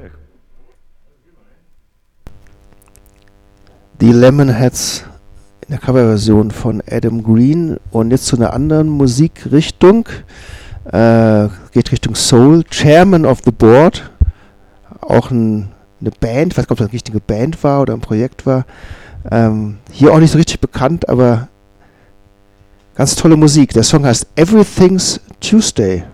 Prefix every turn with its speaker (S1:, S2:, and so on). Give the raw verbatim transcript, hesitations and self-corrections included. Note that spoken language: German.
S1: Die Lemonheads in der Coverversion von Adam Green. Und jetzt zu einer anderen Musikrichtung. Äh, geht Richtung Soul. Chairman of the Board. Auch ein, eine Band. Ich weiß nicht, ob es eine richtige Band war oder ein Projekt war. Ähm, hier auch nicht so richtig bekannt, aber ganz tolle Musik. Der Song heißt Everything's Tuesday.